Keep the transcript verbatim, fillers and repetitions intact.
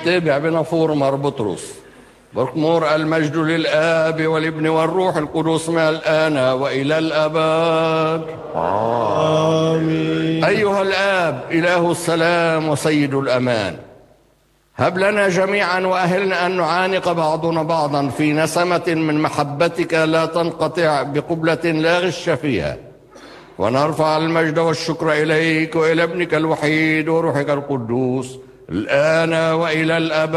نتابع بنافور مار بطرس. بركمور المجد للآب والابن والروح القدس من الآن وإلى الأبد. آمين. أيها الآب إله السلام وسيد الأمان، هب لنا جميعا وأهلنا أن نعانق بعضنا بعضا في نسمة من محبتك لا تنقطع بقبلة لا غش فيها، ونرفع المجد والشكر إليك وإلى ابنك الوحيد وروحك القدوس الآن وإلى الأبد.